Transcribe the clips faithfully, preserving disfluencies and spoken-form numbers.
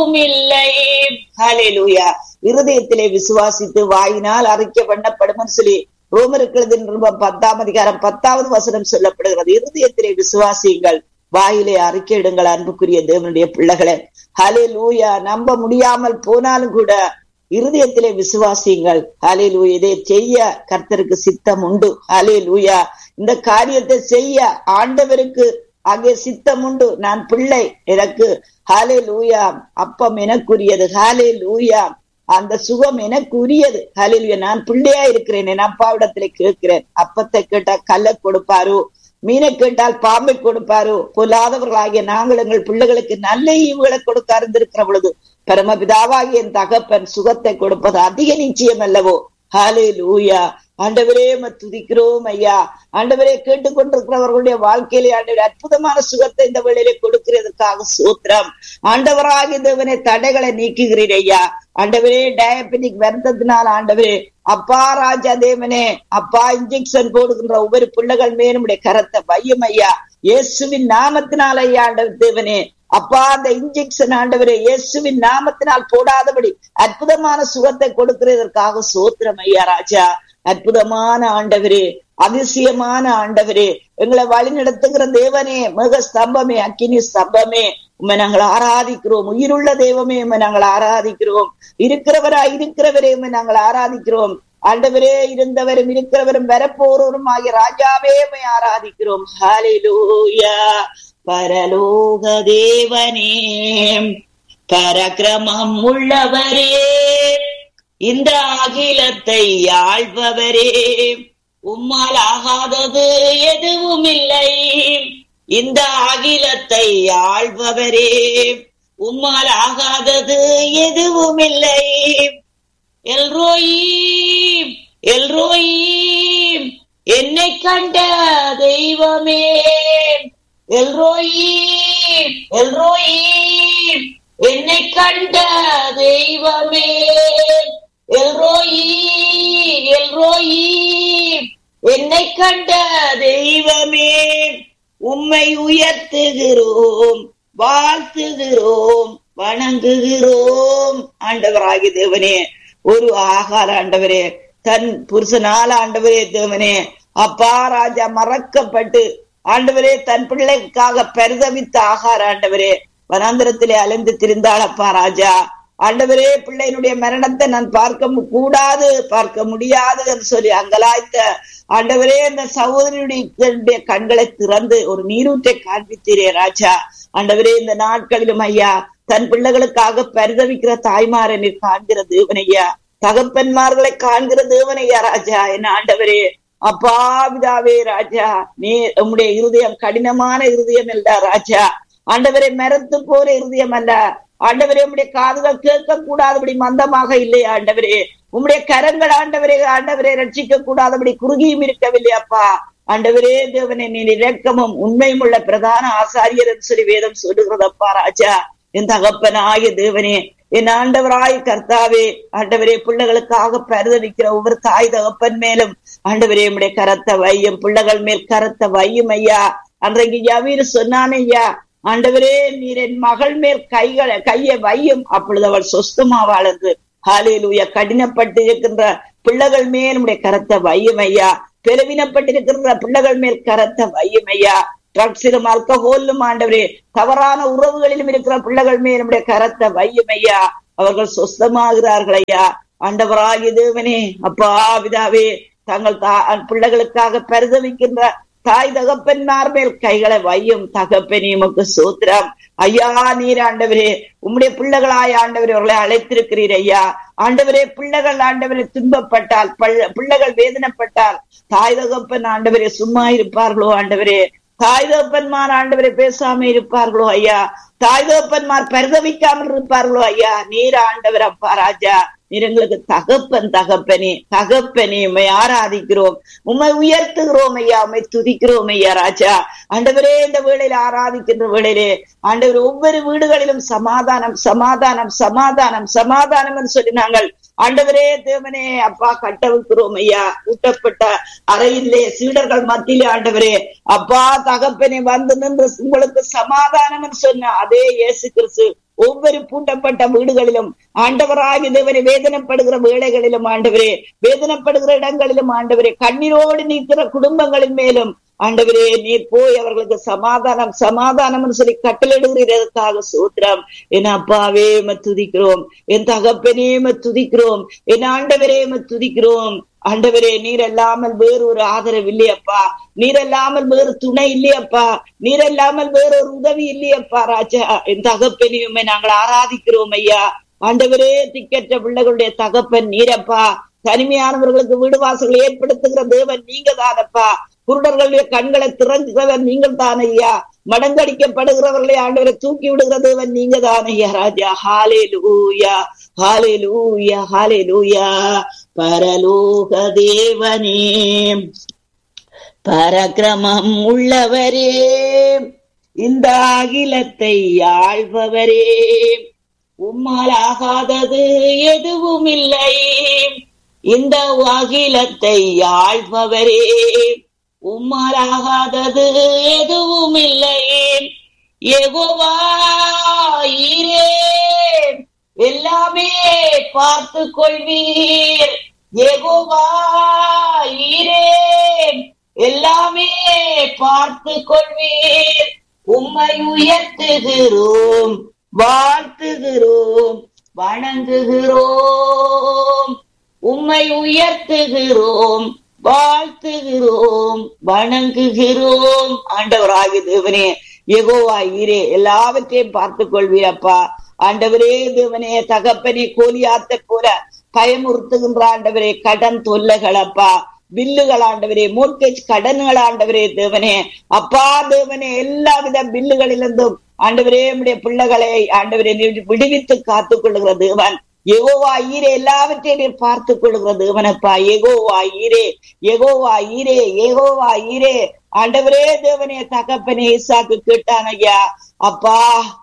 எதுவும் இல்லை. ஹல்லேலூயா. இருதயத்திலே விசுவாசித்து வாயினால் அறிக்கை பண்ணப்படும் சொல்லி ரோமருக்கு பத்தாம் அதிகாரம் பத்தாவது வசனம் சொல்லப்படுகிறது. இருதயத்திலே விசுவாசியுங்கள், வாயிலே அறிக்கையிடுங்கள். அன்புக்குரிய தேவனுடைய பிள்ளைகளே, ஹல்லேலூயா. நம்ப முடியாமல் போனாலும் கூட இருதயத்திலே விசுவாசியுங்கள். ஹல்லேலூயா. இதை செய்ய கர்த்தருக்கு சித்தம் உண்டு. ஹல்லேலூயா. இந்த காரியத்தை செய்ய ஆண்டவருக்கு அங்கே சித்தம் உண்டு. நான் பிள்ளை, எனக்கு ஹல்லேலூயா அப்பம் எனக்குரியது. ஹல்லேலூயா. அந்த சுகம் எனக்கு உரியது. ஹல்லேலூயா. நான் பிள்ளையா இருக்கிறேன், என் அப்பாவிடத்துல கேட்கிறேன். அப்பத்தை கேட்டா கல்லை கொடுப்பாரு, மீனை கேட்டால் பாம்பை கொடுப்பாரு. பொல்லாதவர்களாகிய நாங்கள் எங்கள் பிள்ளைகளுக்கு நல்ல ஈவுகளை கொடுக்க அறிந்திருக்கிற பொழுது பரமபிதாவாகிய என் தகப்பன் சுகத்தை கொடுப்பது அதிக நிச்சயம் அல்லவோ. ஹல்லேலூயா. ஆண்டவரே துதிக்கிறோம் ஐயா. ஆண்டவரே கேட்டுக்கொண்டிருக்கிறவர்களுடைய வாழ்க்கையிலே ஆண்டவரே அற்புதமான சுகத்தை இந்த வேளையிலே கொடுக்கிறதுக்காக சூத்திரம். ஆண்டவராகிய தேவனே தடைகளை நீக்குகிறீர் ஐயா. ஆண்டவரே டயபெட்டிக் வருத்தத்தினால் ஆண்டவரே அப்பா ராஜா தேவனே அப்பா இன்ஜெக்ஷன் போடுகின்ற ஒவ்வொரு பிள்ளைகள் மேலும் கரத்தை வையும் ஐயா. இயேசுவின் நாமத்தினால் ஐயா ஆண்டவர் தேவனே அப்பா அந்த இன்ஜெக்ஷன் ஆண்டவரே இயேசுவின் நாமத்தினால் போடாதபடி அற்புதமான சுகத்தை கொடுக்கிறதற்காக சோத்திரம் ஐயா ராஜா. அற்புதமான ஆண்டவரே, அதிசயமான ஆண்டவரே, எங்களை வழி நடத்துகிற தேவனே, மிக ஸ்தம்பமே, அக்கினி ஸ்தம்பமே, உண்மை நாங்கள் ஆராதிக்கிறோம். உயிருள்ள தெய்வமே உண்மை நாங்கள் ஆராதிக்கிறோம். இருக்கிறவரா இருக்கிறவரே உண்மை நாங்கள் ஆராதிக்கிறோம். ஆண்டவரே இருந்தவரும் இருக்கிறவரும் வரப்போறவரும் ஆகிய ராஜாவே உம்மை ஆராதிக்கிறோம். ஹல்லேலூயா. பரலோக தேவனே, பரக்கிரமம் உள்ளவரே, இந்த அகிலத்தை ஆள்பவரே, உம்மால் ஆகாதது எதுவும் இல்லை. இந்த அகிலத்தை ஆள்பவரே, உம்மால் ஆகாதது எதுவும் இல்லை. எல்ரோயி எல்ரோயி என்னை கண்ட தெய்வமே, எல்ரோயி எல்ரோயி என்னை கண்ட தெய்வமே, எல்ரோயி எல்ரோயி என்னை கண்ட தெய்வமே, உம்மை உயர்த்துகிறோம், வாழ்த்துகிறோம், வணங்குகிறோம். ஆண்டவராகிய தேவனே, ஒரு ஆகார ஆண்டவரே, தன் புருஷனால ஆண்டவரே தேவனே அப்பா ராஜா மறக்கப்பட்டு ஆண்டவரே தன் பிள்ளைக்காக பரிதவித்த ஆகார ஆண்டவரே வனாந்திரத்திலே அலைந்து திரிந்தாள் அப்பா ராஜா. ஆண்டவரே பிள்ளையினுடைய மரணத்தை நான் பார்க்க கூடாது, பார்க்க முடியாது என்று சொல்லி அங்கலாய்த்த ஆண்டவரே இந்த சகோதரியுடைய கண்களை திறந்து ஒரு நீரூற்றை காண்பித்தீரே ராஜா. ஆண்டவரே இந்த நாட்களிலும் ஐயா தன் பிள்ளைகளுக்காக பரிதவிக்கிற தாய்மாரை நீர் காண்கிற தேவனையா, தகப்பன்மார்களை காண்கிற தேவனையா ராஜா. என்ன ஆண்டவரே அப்பா பிதாவே ராஜா, நீ உம்முடைய இருதயம் கடினமான இருதயம் இல்ல ராஜா. ஆண்டவரை மரத்து போற இருதயம் அல்ல ஆண்டவரே. உம்முடைய காதுகள் கேட்க கூடாதபடி மந்தமாக இல்லையா ஆண்டவரே. உம்முடைய கரங்கள் ஆண்டவரே ஆண்டவரை ரட்சிக்க கூடாதபடி குறுகியும் இருக்கவில்லை அப்பா. ஆண்டவரே தேவனே, நீ இரக்கமும் உண்மையும் உள்ள பிரதான ஆசாரியர் என்று சொல்லி வேதம் சொல்லுகிறதப்பா ராஜா. என் தகப்பனாகிய தேவனே, என் ஆண்டவராய் கர்த்தாவே, ஆண்டவரே பிள்ளைகளுக்காக பரிதவிக்கிற ஒவ்வொரு தாய் தகப்பன் மேலும் ஆண்டவரே உம்முடைய கரத்தை வையும், பிள்ளைகள் மேல் கரத்தை வையும் ஐயா. அன்றைக்கு யவீர் சொன்னானே ஐயா, ஆண்டவரே நீர் என் மகள் மேல் கைகளை கையை வையும், அப்பொழுது அவள் சொஸ்தமாவாள் என்று. ஹல்லேலூயா. கடினப்பட்டு இருக்கின்ற பிள்ளைகள் மேல் உடைய கரத்தை வையும் ஐயா. பெருவினப்பட்டிருக்கின்ற பிள்ளைகள் மேல் கரத்தை வையும் ஐயா. ட்ரக்ஸிலும் அல்கஹோலும் ஆண்டவரே தவறான உறவுகளிலும் இருக்கிற பிள்ளைகள் மேல் நம்முடைய கரத்தை வையும் ஐயா. அவர்கள் சொஸ்தமாகிறார்கள் ஐயா. ஆண்டவராகிய தேவனே அப்பா பிதாவே, தங்கள் தா பிள்ளைகளுக்காக பரிதவிக்கின்ற தாய் தகப்பன்மார் மேல் கைகளை வையும் தகப்பனே, உமக்கு சோத்திரம் ஐயா. நீர் ஆண்டவரே உம்முடைய பிள்ளைகளாய் ஆண்டவரே அவர்களை அழைத்திருக்கிறீர் ஐயா. ஆண்டவரே பிள்ளைகள் ஆண்டவரே துன்பப்பட்டால், பிள்ளைகள் வேதனைப்பட்டால் தாய் தகப்பன் ஆண்டவரே சும்மா இருப்பார்களோ ஆண்டவரே? தாய் தகப்பன்மார் ஆண்டவரை பேசாம இருப்பார்களோ ஐயா? தாய் தகப்பன்மார் பரிதவிக்காமல் இருப்பார்களோ ஐயா? நீர் ஆண்டவர் அப்பா ராஜா, நீர் எங்களுக்கு தகப்பன் தகப்பனே தகப்பனே உம்மை ஆராதிக்கிறோம், உம்மை உயர்த்துகிறோம் ஐயா, உம்மை துதிக்கிறோம் ஐயா ராஜா. ஆண்டவரே இந்த வேளையில ஆராதிக்கின்ற வேளையிலே ஆண்டவர் ஒவ்வொரு வீடுகளிலும் சமாதானம் சமாதானம் சமாதானம் சமாதானம் என்று சொல்லி நாங்கள் ஆண்டவரே தேவனே அப்பா கட்டவிக்கிறோம் ஐயா. கூட்டப்பட்ட அறையிலே சீடர்கள் மத்தியிலே ஆண்டவரே அப்பா தகப்பனே வந்து நின்று உங்களுக்கு சமாதானம் சொன்ன அதே இயேசு கிறிஸ்து ஒவ்வொரு பூட்டப்பட்ட வீடுகளிலும் ஆண்டவராகிய தேவனை வேதனைப்படுகிற வேளைகளிலும் ஆண்டவரே, வேதனைப்படுகிற இடங்களிலும் ஆண்டவரே, கண்ணீரோடு நிற்கிற குடும்பங்களின் மேலும் ஆண்டவரே நீர் போய் அவர்களுக்கு சமாதானம் சமாதானம் சொல்லி கட்டளையிடுகிறதற்காக சூத்திரம். என் அப்பாவே துதிக்கிறோம், என் தகப்பனே துதிக்கிறோம், என் ஆண்டவரே துதிக்கிறோம். ஆண்டவரே நீர் அல்லாமல் வேறு ஒரு ஆதரவு இல்லையப்பா, நீர் அல்லாமல் வேறு துணை இல்லையப்பா, நீர் அல்லாமல் வேற ஒரு உதவி இல்லையப்பா ராஜா. என் தகப்பனையுமே நாங்கள் ஆராதிக்கிறோம் ஐயா. ஆண்டவரே திக்கற்ற பிள்ளைகளுடைய தகப்பன் நீரப்பா, தனிமையானவர்களுக்கு வீடு வாசல்களை ஏற்படுத்துகிற தேவன் நீங்க தானப்பா, குருடர்களுடைய கண்களை திறந்துகிறவர் நீங்கள் தான் ஐயா, மடங்கடிக்கப்படுகிறவர்களை ஆண்டவரை தூக்கி விடுகிற தேவன் நீங்க தான் ஐயா ராஜா. ஹல்லேலூயா ஹல்லேலூயா ஹல்லேலூயா. பரலோக தேவனே, பரக்கிரமம் உள்ளவரே, இந்த அகிலத்தை ஆள்பவரே, உம்மால் ஆகாதது எதுவும் இல்லை. இந்த அகிலத்தை ஆள்பவரே, உம்மால் ஆகாதது எதுவும் இல்லை. யெகோவா ஈரே, எல்லாமே பார்த்து கொள்வீர். யெகோவா ஈரே, எல்லாமே பார்த்து கொள்வீர். உம்மை உயர்த்துகிறோம், வாழ்த்துகிறோம், வணங்குகிறோம். உம்மை உயர்த்துகிறோம், வாழ்த்துகிறோம், வணங்குகிறோம். ஆண்டவராகிய தேவனே, யெகோவா ஈரே, எல்லாவற்றையும் பார்த்துக் கொள்வீரப்பா. ஆண்டவரே தேவனே, தகப்பனே, கோலியாத்தை போல பயமுறுத்துகின்ற ஆண்டவரே கடன் தொல்லைகளப்பா, பில்லுகள் ஆண்டவரே, மோர்கேஜ் கடன்கள் ஆண்டவரே தேவனே, அப்பா தேவனே, எல்லாவித பில்லுகளிலிருந்தும் ஆண்டவரே நம்முடைய பிள்ளைகளை ஆண்டவரே விடுவித்து காத்துக் கொள்ளுகிற தேவன். யெகோவா ஈரே, எல்லாவற்றையும் நீர் பார்த்துக் கொள்ளுகிற தேவனப்பா. யெகோவா ஈரே, யெகோவா ஈரே, யெகோவா ஈரே. ஆண்டவரே தேவனே, தகப்பனே ஈசாக்கு கேட்டான் ஐயா, அப்பா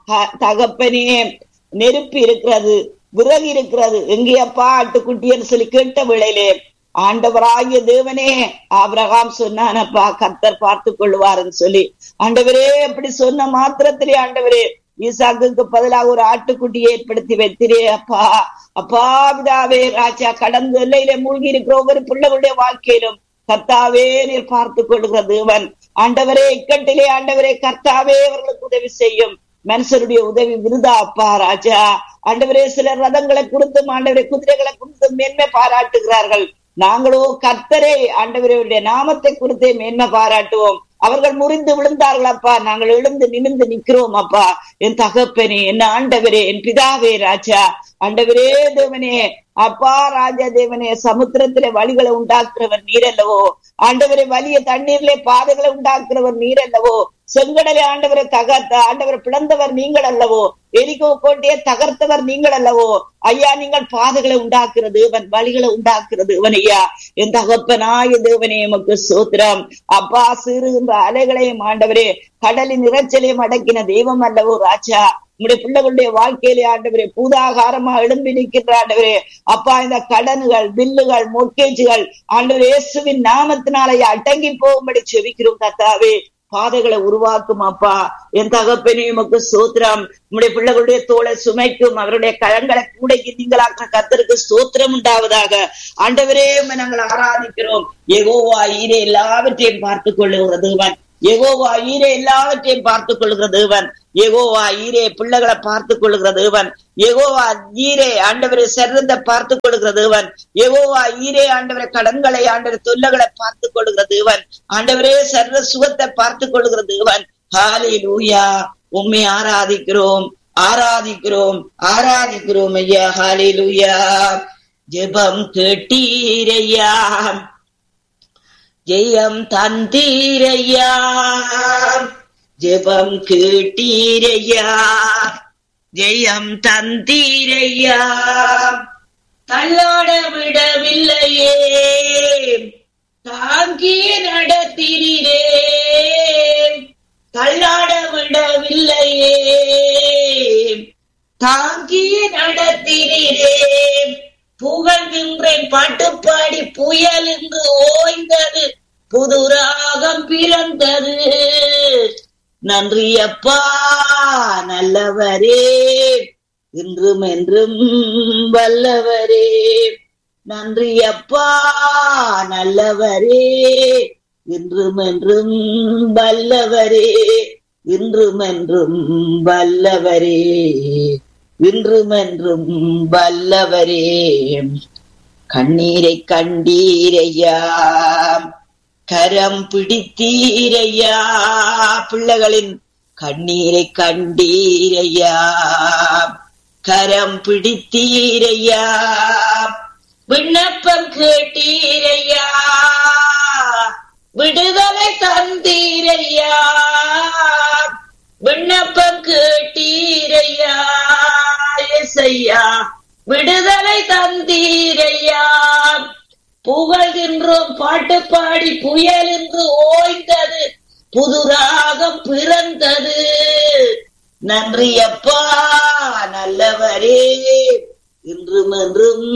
தகப்பனே நெருப்பு இருக்கிறது, விறகு இருக்கிறது, எங்கேயப்பா ஆட்டுக்குட்டின்னு சொல்லி கேட்ட வேளையிலே ஆண்டவராகிய தேவனே ஆபிரகாம் சொன்னானப்பா, கர்த்தர் பார்த்து கொள்வாருன்னு சொல்லி. ஆண்டவரே அப்படி சொன்ன மாத்திரத்திலே ஆண்டவரே ஈசாக்குக்கு பதிலாக ஒரு ஆட்டுக்குட்டியை ஏற்படுத்தி வைத்திரே அப்பா. அப்பா பிதாவே ராஜா, கடந்த எல்லையிலே மூழ்கி இருக்கிற ஒவ்வொரு பிள்ளைகளுடைய வாழ்க்கையிலும் கர்த்தாவே நீர் பார்த்து கொள்கிற தேவன். ஆண்டவரே இக்கட்டிலே ஆண்டவரே கர்த்தாவே அவர்களுக்கு உதவி செய்யும். மனுஷருடைய உதவி விருதா அப்பா ராஜா. ஆண்டவரே சிலர் ரதங்களை குறித்தும் ஆண்டவரே குதிரைகளை குறித்தும் மேன்மை பாராட்டுகிறார்கள். நாங்களோ கர்த்தரே ஆண்டவருடைய நாமத்தை குறித்தே மேன்மை பாராட்டுவோம். அவர்கள் முறிந்து விழுந்தார்கள் அப்பா, நாங்கள் எழுந்து நிமிர்ந்து நிற்கிறோம் அப்பா. என் தகப்பனே, என் ஆண்டவரே, என் பிதாவே ராஜா. ஆண்டவரே தேவனே, அப்பா ராஜா தேவனே, சமுத்திரத்திலே வழிகளை உண்டாக்குறவர் நீர் அல்லவோ. ஆண்டவரை வலிய தண்ணீரிலே பாதைகளை உண்டாக்குறவர் நீர் அல்லவோ. செங்கடலை ஆண்டவரை தகர்த்த ஆண்டவரை பிளந்தவர் நீங்கள் அல்லவோ. எரிகோ கோட்டையை தகர்த்தவர் நீங்கள் அல்லவோ. ஐயா, நீங்கள் பாதைகளை உண்டாக்குற தேவன், வழிகளை உண்டாக்குற தேவன் ஐயா. என் தகப்பனாய தேவனே எமக்கு சோத்திரம். அப்பா, சிறுகின்ற அலைகளையும் ஆண்டவரே கடலின் இறைச்சலையும் அடக்கின தெய்வம் அல்லவோ ராஜா. உங்களுடைய பிள்ளைகளுடைய வாழ்க்கையிலே ஆண்டவரே பூதாகாரமா எழும்பி நிற்கின்ற ஆண்டவரே அப்பா, இந்த கடன்கள், பில்லுகள், மொர்கேஜுகள் ஆண்டவரே இயேசுவின் நாமத்தினாலே அடங்கி போகும்படி செபிக்கிறோம் கர்த்தாவே. பாதைகளை உருவாக்கும் அப்பா. என் தகப்பனே உமக்கு சோத்திரம். உங்களுடைய பிள்ளைகளுடைய தோளை சுமைக்கும் அவருடைய கழங்களை கூடைக்கு நீங்களாக்க கர்த்தருக்கு சோத்திரம் உண்டாவதாக. ஆண்டவரே நாங்கள் ஆராதிக்கிறோம். யெகோவா ஈரே, எல்லாவற்றையும் பார்த்துக் கொள்ளுகிற தேவன். யெகோவா ஈரே, எல்லாவற்றையும் பார்த்துக் கொள்கிற தேவன். யெகோவா ஈரே, பிள்ளைகளை பார்த்துக் கொள்கிற தேவன். யெகோவா ஈரே ஆண்டவரை சிறந்த பார்த்துக் கொள்கிற தேவன். யெகோவா ஈரே ஆண்டவரை கடன்களை ஆண்டவர் தொல்லைகளை பார்த்துக் கொள்கிற தேவன். ஆண்டவரே சர்வ சுகத்தை பார்த்துக் கொள்கிற தேவன். ஹல்லேலூயா. உம்மை ஆராதிக்கிறோம், ஆராதிக்கிறோம், ஆராதிக்கிறோம் ஐயா. ஹல்லேலூயா. ஜெபம் கேட்டீரையா, ஜெயம் தந்தீரையா, ஜெபம் கேட்டீரையா, ஜெயம் தந்தீரையா. தள்ளாட விடவில்லையே, தாங்கி நடத்தினீரே. தள்ளாட விடவில்லையே, தாங்கி நடத்தினீரே. புகழ்கின்றேன் பாட்டுப்பாடி புயல் என்று ஓய்ந்தது, புது ராகம் பிறந்தது. நன்றி அப்பா நல்லவரே, இன்றும் என்றும் வல்லவரே. நன்றி அப்பா நல்லவரே, இன்றும் என்றும் வல்லவரே, இன்றும் என்றும் வல்லவரே, இன்றும் என்றும் வல்லவரே. கண்ணீரை கண்டீரையா, கரம் பிடித்தீரையா, பிள்ளைகளின் கண்ணீரை கண்டீரையா, கரம் பிடித்தீரையா, விண்ணப்பம் கேட்டீரையா, விடுதலை தந்தீரையா, விண்ணப்பம் கேட்டீரையா, இயேசையா விடுதலை தந்தீரையா. புகழ்கின்றோம் பாட்டு பாடி புயல் என்று ஓய்ந்தது, புது ராகம் பிறந்தது. நன்றி அப்பா நல்லவரே, இன்றும் என்றும்